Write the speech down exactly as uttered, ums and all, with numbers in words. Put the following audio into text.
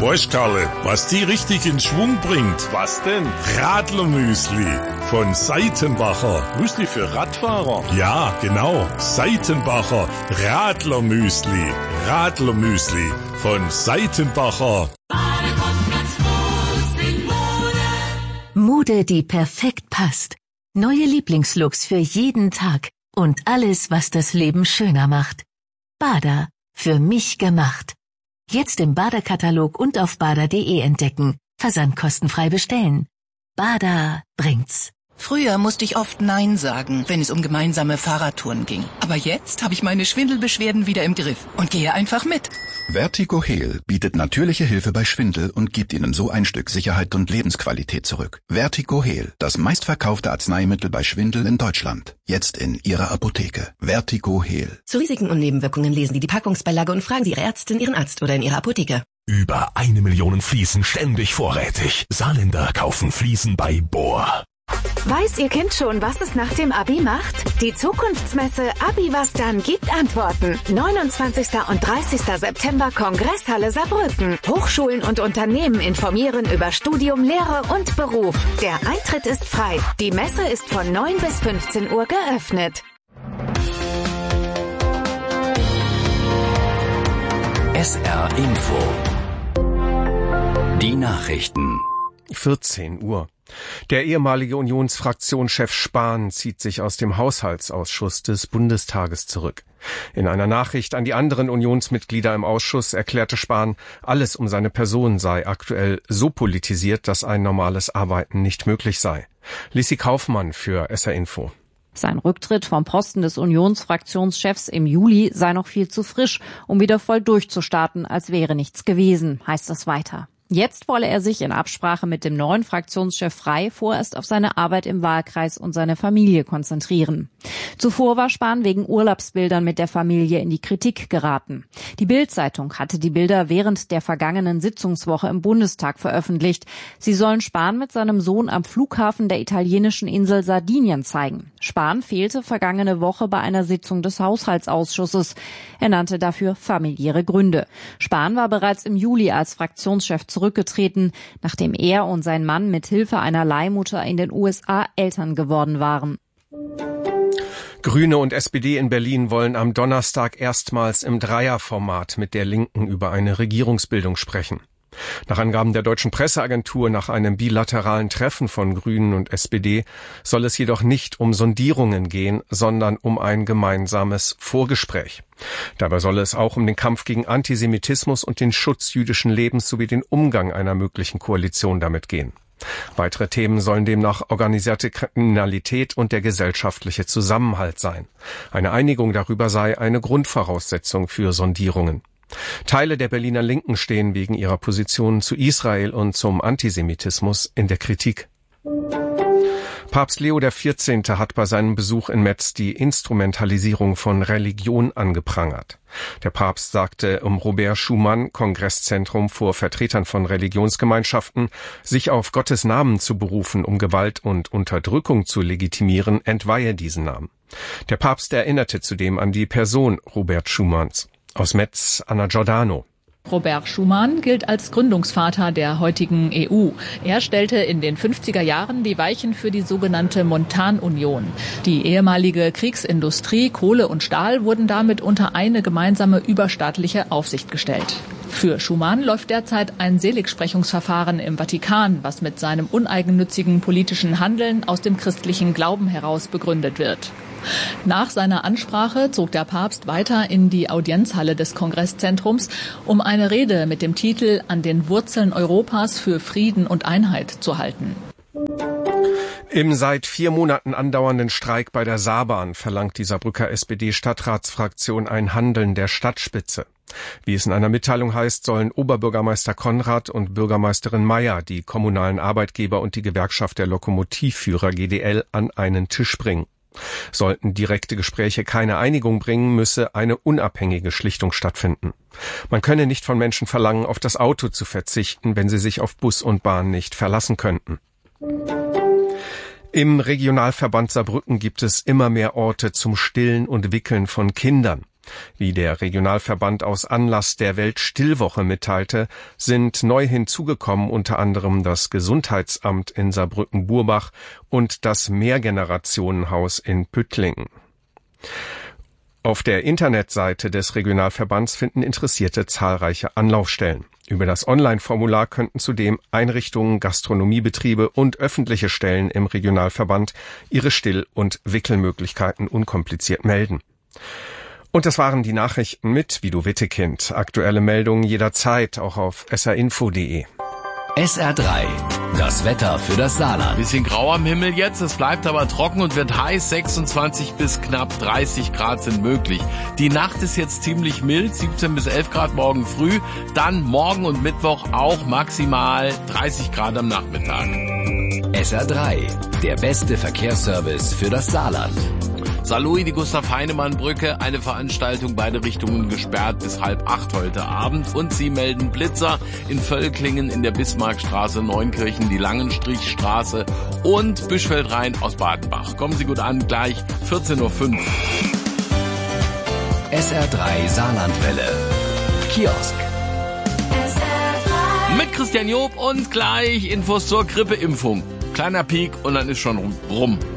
Weißt, Karle, was die richtig in Schwung bringt? Was denn? Radlermüsli von Seitenbacher. Müsli für Radfahrer? Ja, genau. Seitenbacher Radlermüsli. Radlermüsli von Seitenbacher. Mode, die perfekt passt. Neue Lieblingslooks für jeden Tag. Und alles, was das Leben schöner macht. Bada. Für mich gemacht. Jetzt im Bada-Katalog und auf bada punkt de entdecken. Versandkostenfrei bestellen. Bada bringt's. Früher musste ich oft Nein sagen, wenn es um gemeinsame Fahrradtouren ging. Aber jetzt habe ich meine Schwindelbeschwerden wieder im Griff und gehe einfach mit. Vertigo Heal bietet natürliche Hilfe bei Schwindel und gibt Ihnen so ein Stück Sicherheit und Lebensqualität zurück. Vertigo Heal, das meistverkaufte Arzneimittel bei Schwindel in Deutschland. Jetzt in Ihrer Apotheke. Vertigo Heal. Zu Risiken und Nebenwirkungen lesen Sie die Packungsbeilage und fragen Sie Ihre Ärztin, Ihren Arzt oder in Ihrer Apotheke. Über eine Million Fliesen ständig vorrätig. Saarländer kaufen Fliesen bei Bohr. Weiß Ihr Kind schon, was es nach dem Abi macht? Die Zukunftsmesse Abi was dann gibt Antworten. neunundzwanzigsten und dreißigsten September Kongresshalle Saarbrücken. Hochschulen und Unternehmen informieren über Studium, Lehre und Beruf. Der Eintritt ist frei. Die Messe ist von neun bis fünfzehn Uhr geöffnet. S R Info. Die Nachrichten. vierzehn Uhr. Der ehemalige Unionsfraktionschef Spahn zieht sich aus dem Haushaltsausschuss des Bundestages zurück. In einer Nachricht an die anderen Unionsmitglieder im Ausschuss erklärte Spahn, alles um seine Person sei aktuell so politisiert, dass ein normales Arbeiten nicht möglich sei. Lissi Kaufmann für S R Info. Sein Rücktritt vom Posten des Unionsfraktionschefs im Juli sei noch viel zu frisch, um wieder voll durchzustarten, als wäre nichts gewesen, heißt es weiter. Jetzt wolle er sich in Absprache mit dem neuen Fraktionschef Frey vorerst auf seine Arbeit im Wahlkreis und seine Familie konzentrieren. Zuvor war Spahn wegen Urlaubsbildern mit der Familie in die Kritik geraten. Die Bild-Zeitung hatte die Bilder während der vergangenen Sitzungswoche im Bundestag veröffentlicht. Sie sollen Spahn mit seinem Sohn am Flughafen der italienischen Insel Sardinien zeigen. Spahn fehlte vergangene Woche bei einer Sitzung des Haushaltsausschusses. Er nannte dafür familiäre Gründe. Spahn war bereits im Juli als Fraktionschef zurückgetreten, nachdem er und sein Mann mit Hilfe einer Leihmutter in den U S A Eltern geworden waren. Grüne und S P D in Berlin wollen am Donnerstag erstmals im Dreierformat mit der Linken über eine Regierungsbildung sprechen. Nach Angaben der deutschen Presseagentur nach einem bilateralen Treffen von Grünen und S P D soll es jedoch nicht um Sondierungen gehen, sondern um ein gemeinsames Vorgespräch. Dabei soll es auch um den Kampf gegen Antisemitismus und den Schutz jüdischen Lebens sowie den Umgang einer möglichen Koalition damit gehen. Weitere Themen sollen demnach organisierte Kriminalität und der gesellschaftliche Zusammenhalt sein. Eine Einigung darüber sei eine Grundvoraussetzung für Sondierungen. Teile der Berliner Linken stehen wegen ihrer Positionen zu Israel und zum Antisemitismus in der Kritik. Papst Leo der vierzehnte hat bei seinem Besuch in Metz die Instrumentalisierung von Religion angeprangert. Der Papst sagte im Robert Schumann Kongresszentrum vor Vertretern von Religionsgemeinschaften, sich auf Gottes Namen zu berufen, um Gewalt und Unterdrückung zu legitimieren, entweihe diesen Namen. Der Papst erinnerte zudem an die Person Robert Schumanns. Aus Metz, Anna Giordano. Robert Schuman gilt als Gründungsvater der heutigen E U. Er stellte in den fünfziger Jahren die Weichen für die sogenannte Montanunion. Die ehemalige Kriegsindustrie, Kohle und Stahl wurden damit unter eine gemeinsame überstaatliche Aufsicht gestellt. Für Schuman läuft derzeit ein Seligsprechungsverfahren im Vatikan, was mit seinem uneigennützigen politischen Handeln aus dem christlichen Glauben heraus begründet wird. Nach seiner Ansprache zog der Papst weiter in die Audienzhalle des Kongresszentrums, um eine Rede mit dem Titel »An den Wurzeln Europas für Frieden und Einheit« zu halten. Im seit vier Monaten andauernden Streik bei der Saarbahn verlangt die Saarbrücker S P D-Stadtratsfraktion ein Handeln der Stadtspitze. Wie es in einer Mitteilung heißt, sollen Oberbürgermeister Konrad und Bürgermeisterin Meyer die kommunalen Arbeitgeber und die Gewerkschaft der Lokomotivführer G D L an einen Tisch bringen. Sollten direkte Gespräche keine Einigung bringen, müsse eine unabhängige Schlichtung stattfinden. Man könne nicht von Menschen verlangen, auf das Auto zu verzichten, wenn sie sich auf Bus und Bahn nicht verlassen könnten. Im Regionalverband Saarbrücken gibt es immer mehr Orte zum Stillen und Wickeln von Kindern. Wie der Regionalverband aus Anlass der Weltstillwoche mitteilte, sind neu hinzugekommen unter anderem das Gesundheitsamt in Saarbrücken-Burbach und das Mehrgenerationenhaus in Püttlingen. Auf der Internetseite des Regionalverbands finden Interessierte zahlreiche Anlaufstellen. Über das Online-Formular könnten zudem Einrichtungen, Gastronomiebetriebe und öffentliche Stellen im Regionalverband ihre Still- und Wickelmöglichkeiten unkompliziert melden. Und das waren die Nachrichten mit Guido Wittekind. Aktuelle Meldungen jederzeit auch auf s r info punkt d e. S R drei. Das Wetter für das Saarland. Bisschen grau am Himmel jetzt, es bleibt aber trocken und wird heiß. sechsundzwanzig bis knapp dreißig Grad sind möglich. Die Nacht ist jetzt ziemlich mild, siebzehn bis elf Grad morgen früh. Dann morgen und Mittwoch auch maximal dreißig Grad am Nachmittag. S R drei. Der beste Verkehrsservice für das Saarland. Saarlouis, die Gustav-Heinemann-Brücke, eine Veranstaltung, beide Richtungen gesperrt bis halb acht heute Abend. Und sie melden Blitzer in Völklingen, in der Bismarckstraße, Neunkirchen, die Langenstrichstraße und Büschfeld-Rhein aus Badenbach. Kommen Sie gut an, gleich vierzehn Uhr fünf. S R drei Saarlandwelle. Kiosk. Mit Christian Job und gleich Infos zur Grippeimpfung. Kleiner Peak und dann ist schon rum.